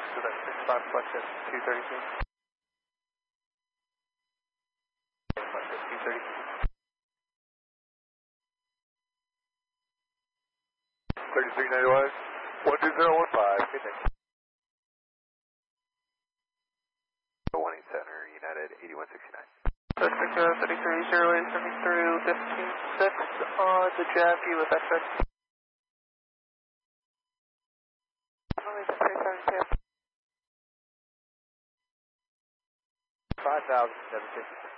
so that's 65 flex at 232. Flex at 232. 3391, 12015, good day. 18 Center, United 8169. Suspect 3308 coming through 156 on the Jackie with XS. Only 372. 5,750.